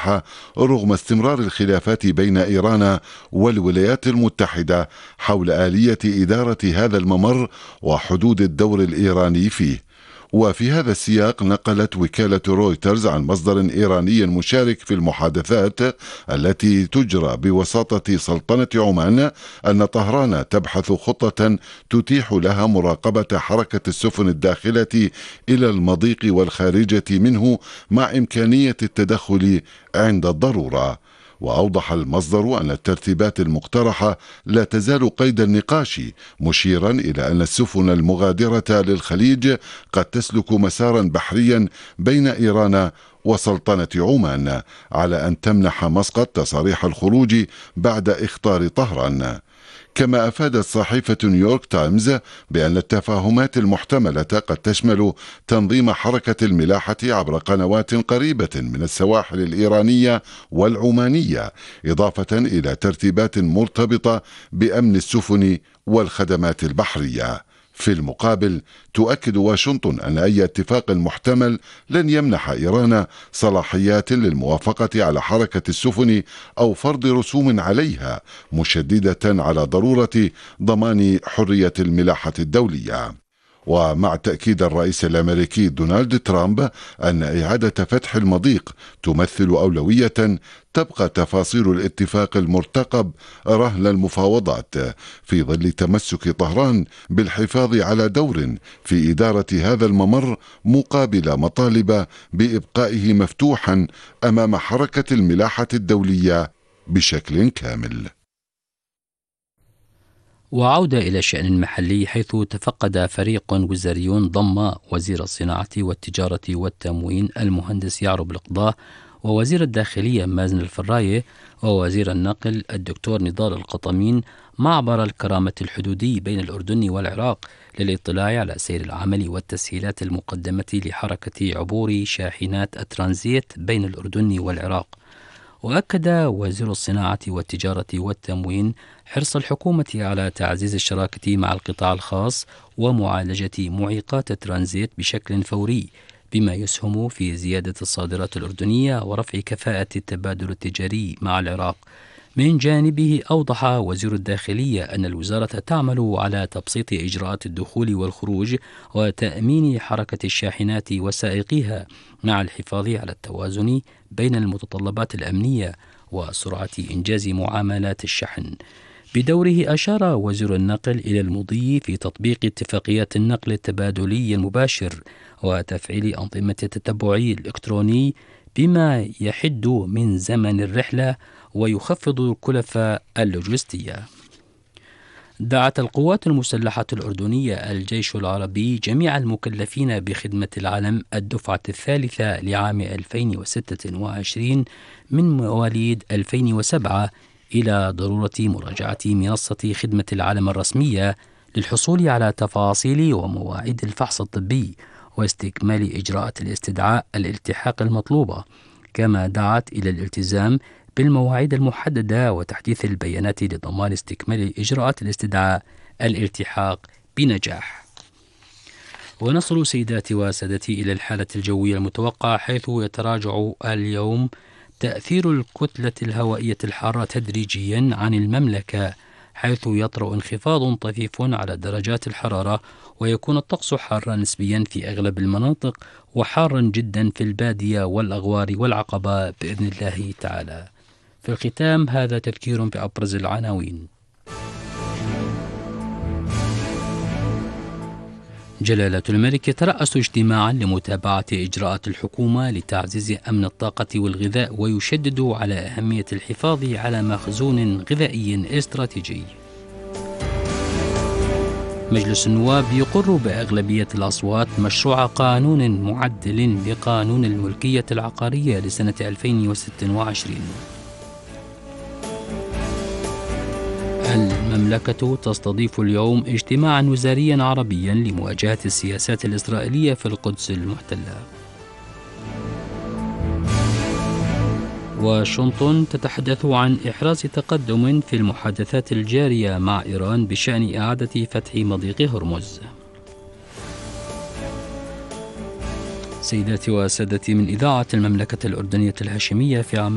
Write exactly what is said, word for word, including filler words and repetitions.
المفتوحة رغم استمرار الخلافات بين إيران والولايات المتحدة حول آلية إدارة هذا الممر وحدود الدور الإيراني فيه. وفي هذا السياق نقلت وكالة رويترز عن مصدر إيراني مشارك في المحادثات التي تجرى بوساطة سلطنة عمان أن طهران تبحث خطة تتيح لها مراقبة حركة السفن الداخلة إلى المضيق والخارجة منه مع إمكانية التدخل عند الضرورة. وأوضح المصدر أن الترتيبات المقترحة لا تزال قيد النقاش، مشيرا إلى أن السفن المغادرة للخليج قد تسلك مسارا بحريا بين إيران وسلطنة عمان، على أن تمنح مسقط تصاريح الخروج بعد إخطار طهران. كما أفادت صحيفة نيويورك تايمز بأن التفاهمات المحتملة قد تشمل تنظيم حركة الملاحة عبر قنوات قريبة من السواحل الإيرانية والعمانية، إضافة إلى ترتيبات مرتبطة بأمن السفن والخدمات البحرية. في المقابل تؤكد واشنطن أن أي اتفاق محتمل لن يمنح إيران صلاحيات للموافقة على حركة السفن أو فرض رسوم عليها، مشددة على ضرورة ضمان حرية الملاحة الدولية. ومع تأكيد الرئيس الأمريكي دونالد ترامب أن إعادة فتح المضيق تمثل أولوية، تبقى تفاصيل الاتفاق المرتقب رهن المفاوضات في ظل تمسك طهران بالحفاظ على دور في إدارة هذا الممر مقابل مطالب بإبقائه مفتوحا أمام حركة الملاحة الدولية بشكل كامل. وعودة إلى الشأن المحلي، حيث تفقد فريق وزاري ضم وزير الصناعة والتجارة والتموين المهندس يعرب القضاء، ووزير الداخلية مازن الفراية، ووزير النقل الدكتور نضال القطمين، معبر الكرامة الحدودي بين الأردن والعراق للاطلاع على سير العمل والتسهيلات المقدمة لحركة عبور شاحنات الترانزيت بين الأردن والعراق. وأكد وزير الصناعة والتجارة والتموين حرص الحكومة على تعزيز الشراكة مع القطاع الخاص ومعالجة معيقات الترانزيت بشكل فوري، بما يسهم في زيادة الصادرات الأردنية ورفع كفاءة التبادل التجاري مع العراق. من جانبه أوضح وزير الداخلية أن الوزارة تعمل على تبسيط إجراءات الدخول والخروج وتأمين حركة الشاحنات وسائقيها، مع الحفاظ على التوازن بين المتطلبات الأمنية وسرعة إنجاز معاملات الشحن. بدوره أشار وزير النقل إلى المضي في تطبيق اتفاقيات النقل التبادلي المباشر وتفعيل أنظمة التتبع الإلكتروني، بما يحد من زمن الرحلة ويخفض الكلف اللوجستية. دعت القوات المسلحة الأردنية الجيش العربي جميع المكلفين بخدمة العلم الدفعة الثالثة لعام ألفين وستة وعشرين من مواليد ألفين وسبعة إلى ضرورة مراجعة منصة خدمة العلم الرسمية للحصول على تفاصيل ومواعيد الفحص الطبي واستكمال إجراءات الاستدعاء الالتحاق المطلوبة. كما دعت إلى الالتزام بالمواعيد المحددة وتحديث البيانات لضمان استكمال إجراءات الاستدعاء الالتحاق بنجاح. ونصل سيداتي وسادتي إلى الحالة الجوية المتوقعة، حيث يتراجع اليوم تأثير الكتلة الهوائية الحارة تدريجيا عن المملكة، حيث يطرأ انخفاض طفيف على درجات الحرارة، ويكون الطقس حارا نسبيا في أغلب المناطق وحارا جدا في البادية والأغوار والعقبة بإذن الله تعالى. في الختام هذا تذكير بأبرز العناوين. جلالة الملك يترأس اجتماعا لمتابعة إجراءات الحكومة لتعزيز أمن الطاقة والغذاء، ويشدد على أهمية الحفاظ على مخزون غذائي استراتيجي. مجلس النواب يقر بأغلبية الأصوات مشروع قانون معدل لقانون الملكية العقارية لسنة ألفين وستة وعشرين. المملكة تستضيف اليوم اجتماعا وزاريا عربيا لمواجهة السياسات الإسرائيلية في القدس المحتلة. واشنطن تتحدث عن إحراز تقدم في المحادثات الجارية مع إيران بشأن إعادة فتح مضيق هرمز. سيداتي وسادتي، من إذاعة المملكة الأردنية الهاشمية في عام